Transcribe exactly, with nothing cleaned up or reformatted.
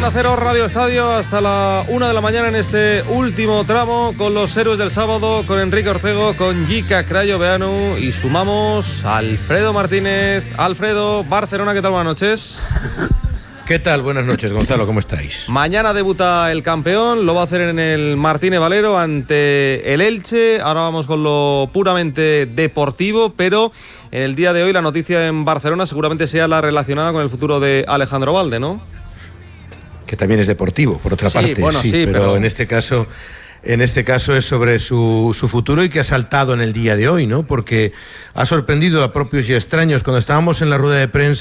Onda Cero Radio Estadio hasta la una de la mañana en este último tramo con los héroes del sábado, con Enrique Orcego, con Jica Crayoveanu y sumamos a Alfredo Martínez. Alfredo, Barcelona, ¿qué tal? Buenas noches. ¿Qué tal? Buenas noches, Gonzalo, ¿cómo estáis? Mañana debuta el campeón, lo va a hacer en el Martínez Valero ante el Elche. Ahora vamos con lo puramente deportivo, pero en el día de hoy la noticia en Barcelona seguramente sea la relacionada con el futuro de Alejandro Balde, ¿no? Que también es deportivo, por otra Sí, parte, bueno, sí, sí, pero, pero en este caso... En este caso es sobre su, su futuro y que ha saltado en el día de hoy, ¿no? Porque ha sorprendido a propios y extraños. Cuando estábamos en la rueda de prensa